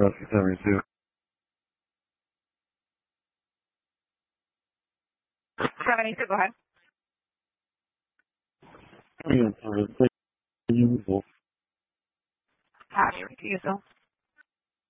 72. 72, go ahead. Yeah, for the refusal. Patty refusal.